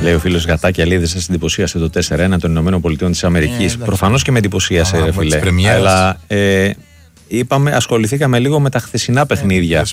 Λέει ο φίλος Γατάκη Αλίδη, σας εντυπωσίασε το 4-1 των Ηνωμένων Πολιτειών της Αμερικής. Προφανώς και με εντυπωσίασε, φίλε. Αλλά ασχοληθήκαμε λίγο με τα χθεσινά παιχνίδια